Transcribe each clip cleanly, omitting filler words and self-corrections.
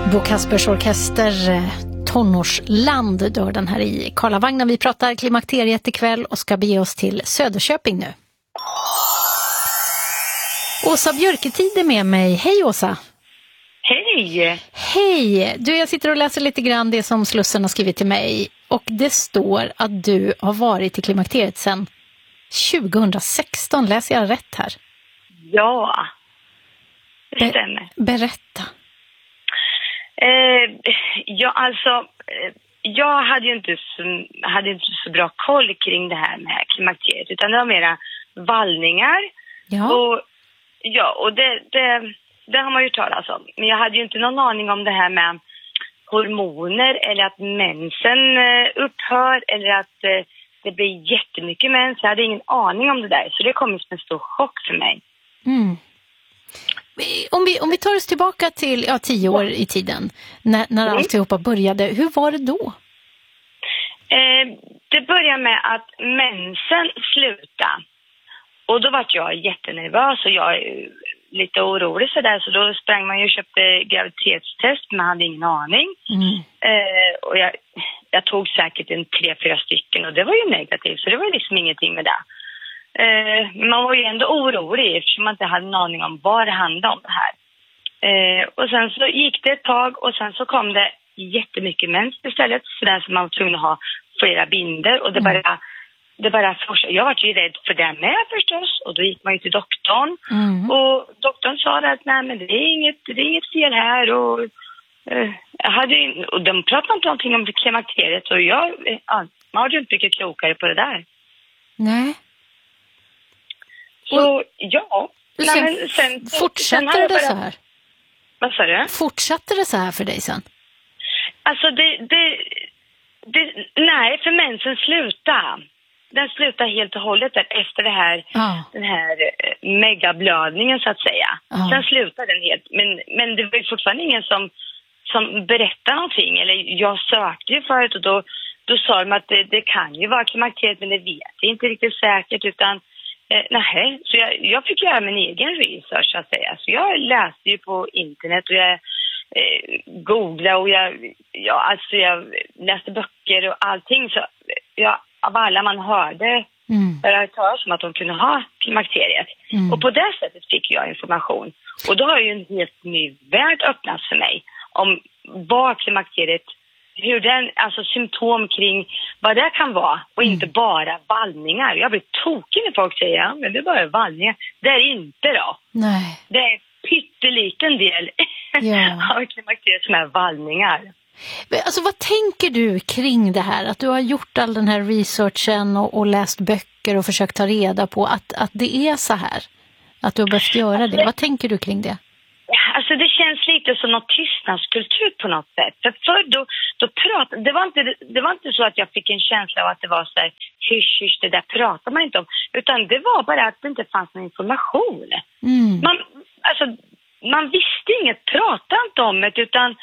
Bo Kaspers Orkester, Tonårsland, dör den här i Karlavagnen. Vi pratar klimakteriet ikväll och ska bege oss till Söderköping nu. Åsa Björketid är med mig. Hej Åsa! Hej! Hej! Du, jag sitter och läser lite grann det som Slussen har skrivit till mig. Och det står att du har varit i klimakteriet sedan 2016. Läser jag rätt här? Ja, det stämmer. Berätta. Jag hade ju inte så bra koll kring det här med klimakteriet, utan det var mera vallningar. Ja. Och det har man ju talat om. Men jag hade ju inte någon aning om det här med hormoner eller att mensen upphör eller att det blir jättemycket mens. Jag hade ingen aning om det där, så det kom som en stor chock för mig. Mm. Om vi tar oss tillbaka till 10 år i tiden, när alltihopa började, hur var det då? Det började med att mensen slutade. Och då var jag jättenervös och jag är lite orolig sådär. Så då sprang man ju och köpte graviditetstest, men hade ingen aning. Och jag tog säkert 3-4 stycken och det var ju negativt, så det var liksom ingenting med det. Man var ju ändå orolig eftersom man inte hade en aning om vad det handlade om det här. Och sen så gick det ett tag och sen så kom det jättemycket mens istället. Så där som man var tvungen att ha flera binder och det bara jag var ju rädd för det med förstås. Och då gick man ju till doktorn. Och doktorn sa att nej, men det är inget fel här. Och de pratade inte någonting om klimakteriet och man var ju inte mycket klokare på det där. Nej. Så ja. Sen fortsatte det så här? Vad sa du? Fortsatte det så här för dig sen? Alltså nej, för mensen slutade. Den slutade helt och hållet efter det här, den här megablödningen så att säga. Sen slutade den helt. Men det var fortfarande ingen som berättade någonting. Eller jag sökte ju förut och då sa de att det kan ju vara klimakteriet, men det vet jag inte riktigt säkert, utan så jag fick göra min egen research så att säga. Så jag läste ju på internet och jag googlade och jag läste böcker och allting. Så av alla man hörde talas om att de kunde ha klimakteriet. Och på det sättet fick jag information. Och då har ju en helt ny värld öppnats för mig om vad klimakteriet, hur den, alltså symptom kring vad det kan vara och inte bara vallningar. Jag blir tokig när folk säger men det är bara vallningar. Det är inte då. Nej. Det är en pytteliten del av klimakteriet som är vallningar. Alltså vad tänker du kring det här? Att du har gjort all den här researchen och läst böcker och försökt ta reda på att det är så här. Att du har behövt göra det. Vad tänker du kring det? Alltså det känns lite som något tystnadskultur på något sätt. För då pratade, det var inte så att jag fick en känsla av att det var så här hysch, det där pratar man inte om. Utan det var bara att det inte fanns någon information. Man visste inget, pratade inte om det, utan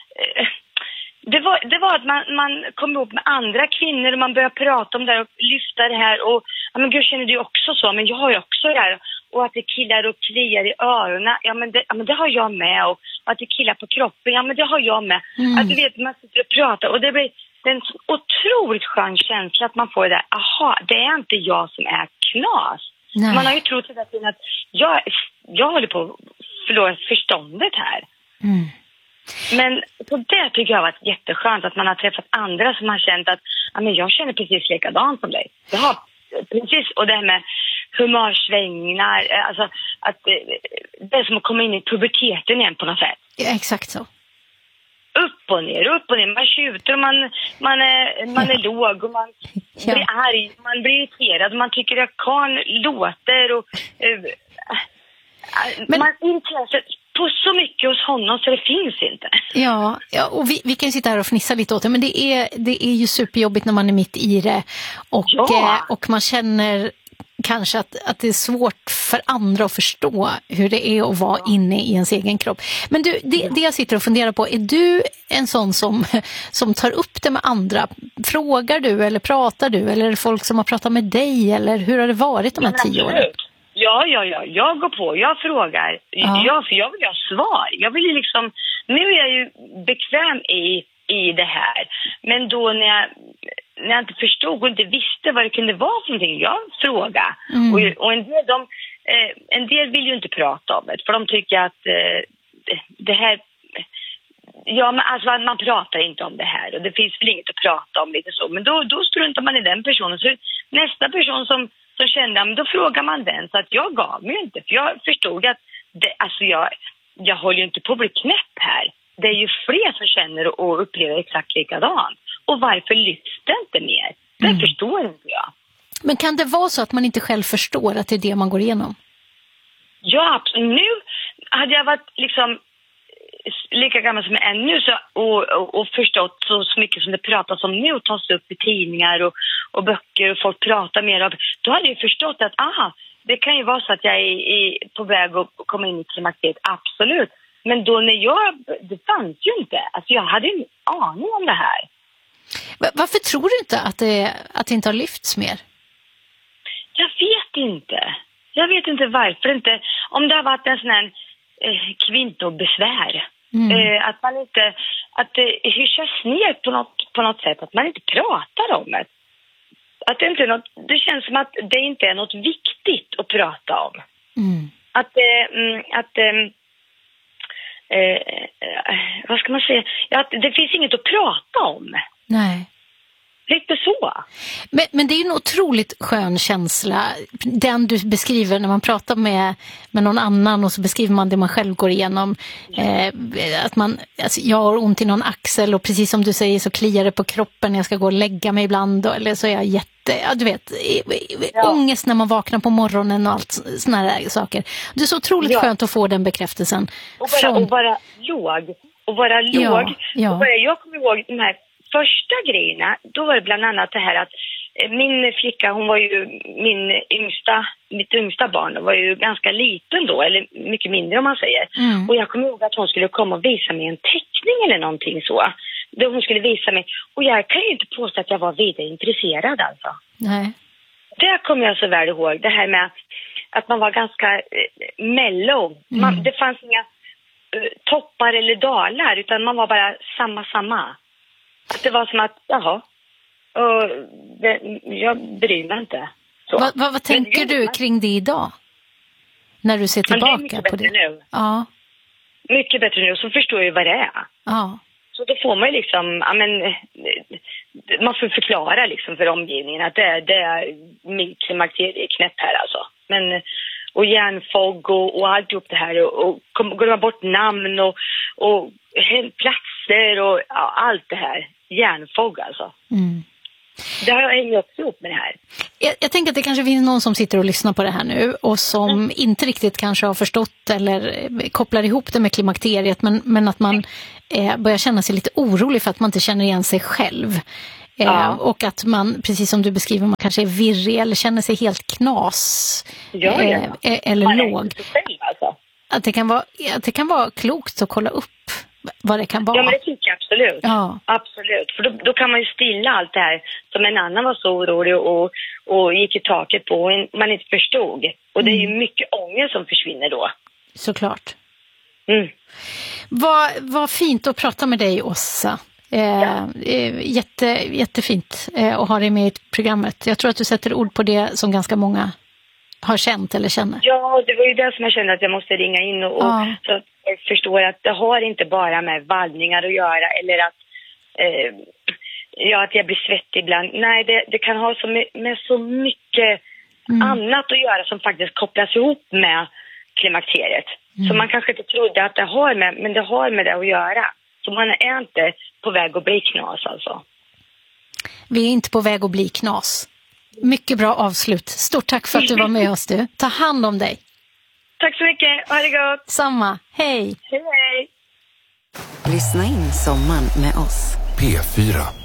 det var att man kom ihop med andra kvinnor och man började prata om det och lyfta det här. Och men gud, känner du också så? Men jag har ju också det här. Och att det killar och kliar i öronen, men det har jag med. Och att det killar på kroppen, men det har jag med. Att du vet, man sitter och pratar. Och det blir en otroligt skön känsla att man får det där. Aha, det är inte jag som är knas. Nej. Man har ju trott att jag håller på att förlora förståndet här. Men på det tycker jag har varit jätteskönt att man har träffat andra som har känt att men jag känner precis likadant som dig. Jag har precis, och det här med humörsvängningar, alltså att det är som att komma in i puberteten igen på något sätt. Ja, exakt så. Upp och ner, man tjuter och man är låg och man blir arg, man blir irriterad och man tycker att karln låter och man intresserar på så mycket hos honom så det finns inte. Ja, och vi kan ju sitta här och fnissa lite åt det, men det är ju superjobbigt när man är mitt i det och man känner kanske att det är svårt för andra att förstå hur det är att vara inne i ens egen kropp. Men du, det jag sitter och funderar på, är du en sån som tar upp det med andra? Frågar du eller pratar du? Eller är det folk som har pratat med dig? Eller hur har det varit de här 10 åren? Ja. Jag går på, jag frågar. Ja. För jag vill ha svar. Jag vill ju liksom Nu är jag ju bekväm i det här. Men då när jag inte förstod och inte visste vad det kunde vara för någonting, jag frågade. Och en del vill ju inte prata om det, för de tycker att det här... Ja, men alltså man pratar inte om det här och det finns väl inget att prata om lite så. Men då struntar man i den personen. Så nästa person som kände, men då frågar man den. Så att jag gav mig inte, för jag förstod att jag håller ju inte på att bli knäpp här. Det är ju fler som känner och upplever exakt likadant. Och varför lyfts det inte mer? Det förstår inte jag. Men kan det vara så att man inte själv förstår att det är det man går igenom? Ja, absolut. Nu hade jag varit liksom lika gammal som jag är nu och förstått så mycket som det pratas om nu och tas upp i tidningar och böcker och folk pratar mer om. Då hade jag förstått att det kan ju vara så att jag är på väg att komma in i klimakteriet, absolut. Men då det fanns ju inte. Alltså jag hade en aning om det här. Varför tror du inte att det inte har lyfts mer? Jag vet inte varför inte. Om det har varit en sån här kvinnobesvär. Att man inte, att det hyschas ner på något sätt, att man inte pratar om det. Att det inte är något, det känns som att det inte är något viktigt att prata om. Vad ska man säga? Att det finns inget att prata om. Nej. Lite så. Men det är ju en otroligt skön känsla, den du beskriver när man pratar med någon annan och så beskriver man det man själv går igenom. Att jag har ont i någon axel och precis som du säger så kliar det på kroppen när jag ska gå och lägga mig ibland. Eller så är jag ångest när man vaknar på morgonen och allt såna här saker. Det är så otroligt skönt att få den bekräftelsen. Och vara låg. Jag kommer ihåg de här första grejerna, då var det bland annat det här att min flicka, hon var ju mitt yngsta barn, var ju ganska liten då, eller mycket mindre om man säger. Och jag kommer ihåg att hon skulle komma och visa mig en teckning eller någonting så. Då hon skulle visa mig, och jag kan ju inte påstå att jag var vidare intresserad alltså. Nej. Det kommer jag så väl ihåg, det här med att man var ganska mellow. Det fanns inga toppar eller dalar, utan man var bara samma. Att det var som att, jag bryr mig inte. Så. Vad tänker du kring det idag? När du ser tillbaka på det? Nu. Ja. Mycket bättre nu, så förstår jag vad det är. Ja. Så då får man ju liksom, man får förklara liksom för omgivningen att det är min klimakterieknäpp här alltså. Men, och hjärnfogg och alltihop det här och går man bort namn och platser och allt det här. Hjärnfogg alltså. Det har jag hängt också ihop med det här. Jag tänker att det kanske finns någon som sitter och lyssnar på det här nu och som inte riktigt kanske har förstått eller kopplar ihop det med klimakteriet, men att man börjar känna sig lite orolig för att man inte känner igen sig själv. Och att man, precis som du beskriver, man kanske är virrig eller känner sig helt knas eller man låg. Själv, alltså. Att det kan vara klokt att kolla upp vad det kan vara. Ja, men det tycker jag absolut. Ja. Absolut. För då kan man ju stilla allt det här som en annan var så orolig och gick i taket på och man inte förstod. Och det är ju mycket ångest som försvinner då. Såklart. Vad fint att prata med dig, Åsa. Jättefint att ha dig med i programmet. Jag tror att du sätter ord på det som ganska många har känt eller känner. Ja, det var ju det som jag kände att jag måste ringa in och så att jag förstår att det har inte bara med vallningar att göra eller att att jag blir svettig ibland. Nej, det kan ha med så mycket annat att göra som faktiskt kopplas ihop med klimakteriet. Så man kanske inte trodde att det har med, men det har med det att göra. Så man är inte på väg att bli knas alltså. Vi är inte på väg att bli knas. Mycket bra avslut. Stort tack för att du var med oss, du. Ta hand om dig. Tack så mycket. Ha det gott. Samma. Hej. Hej. Lyssna in sommaren med oss. P4.